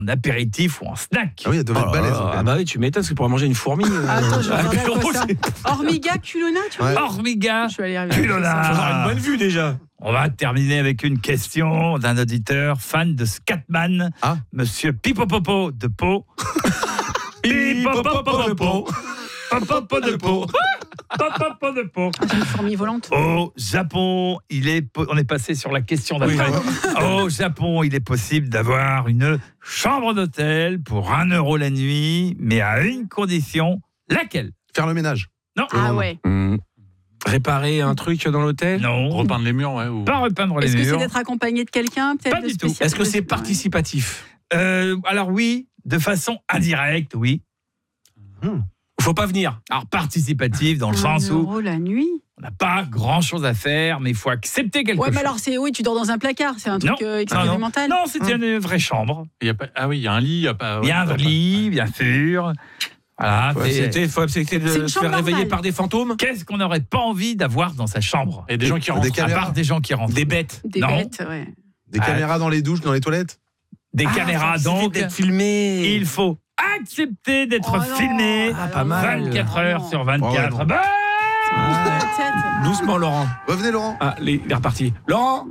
en apéritif ou en snack. Ah oui, elle doit être balèze. Ah bah oui, tu m'étonnes, parce que pour manger une fourmi... Attends, je vais regarder à quoi ça. c'est- Hormiga culona, tu vois. Ouais. Hormiga Je vais aller regarder. culona. Faut avoir une bonne vue déjà. On va terminer avec une question d'un auditeur fan de Scatman, Ah. Monsieur Pipopopo de Pau. Pipopopo de Pau. Popopo de Pau. Popopo de Pau. Ah, j'ai une fourmi volante. Au Japon, on est passé sur la question d'après. Au Japon, il est possible d'avoir une chambre d'hôtel pour 1 € la nuit, mais à une condition. Laquelle? Faire le ménage. Non. Ah ouais. Réparer un truc dans l'hôtel? Non. Repeindre les murs, ouais. Ou... Pas repeindre les Est-ce que c'est murs. d'être accompagné de quelqu'un, peut-être Pas de du tout. spécial- Est-ce que c'est Ouais. participatif? Alors oui, de façon indirecte, oui. Faut pas venir. Alors participatif dans le 1 sens où € la nuit. on n'a pas grand-chose à faire, mais il faut accepter quelque Ouais, chose. mais alors oui, tu dors dans un placard, c'est un Non, truc expérimental. Non, c'était une vraie chambre. Il y a pas... Ah oui, il y a un lit. Il y a pas... Il y a un lit, bien sûr. Voilà. Ouais, c'est- Faut accepter de C'est une se chambre faire réveiller normale. par des fantômes? Qu'est-ce qu'on n'aurait pas envie d'avoir dans sa chambre? Et des gens qui rentrent. Des À caméras. part des gens qui rentrent. Des bêtes? Des Non. bêtes, ouais. Des caméras dans les douches, dans les toilettes. Des caméras, donc. d'être filmé. Il faut accepter d'être Oh non. filmé Ah, pas mal. 24 heures sur 24. Oh, ouais, non. Bah, La tête. Doucement, Laurent. Revenez, Laurent. Ah, il est reparti. Laurent!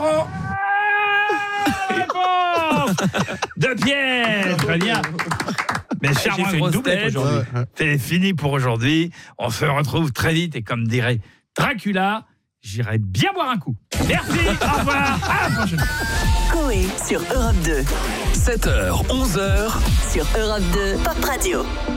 réponse de Pierre. Très bien. Mes chers J'ai fait une grosses doublette têtes, aujourd'hui. c'est fini pour aujourd'hui. On se retrouve très vite et comme dirait Dracula, j'irai bien boire un coup. Merci, au revoir, à la prochaine. Coé sur Europe 2. 7h, 11h. Sur Europe 2, Pop Radio.